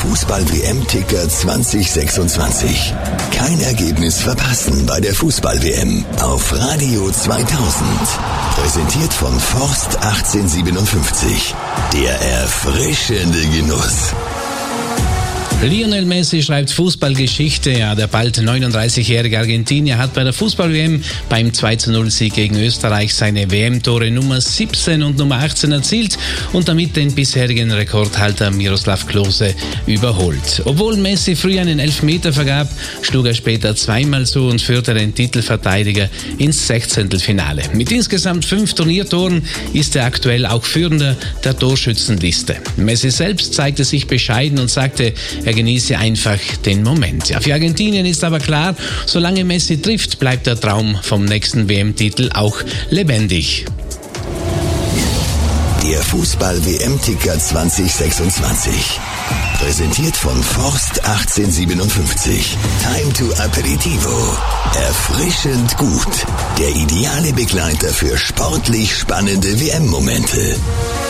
Fußball-WM-Ticker 2026. Kein Ergebnis verpassen bei der Fußball-WM auf Radio 2000. Präsentiert von Forst 1857. Der erfrischende Genuss. Lionel Messi schreibt Fußballgeschichte. Ja, der bald 39-jährige Argentinier hat bei der Fußball-WM beim 2:0-Sieg gegen Österreich seine WM-Tore Nummer 17 und Nummer 18 erzielt und damit den bisherigen Rekordhalter Miroslav Klose überholt. Obwohl Messi früh einen Elfmeter vergab, schlug er später zweimal zu und führte den Titelverteidiger ins 16. Mit insgesamt 5 Turniertoren ist er aktuell auch Führender der Torschützenliste. Messi selbst zeigte sich bescheiden und sagte, er genieße einfach den Moment. Ja, für Argentinien ist aber klar, solange Messi trifft, bleibt der Traum vom nächsten WM-Titel auch lebendig. Der Fußball-WM-Ticker 2026. Präsentiert von Forst 1857. Time to Aperitivo. Erfrischend gut. Der ideale Begleiter für sportlich spannende WM-Momente.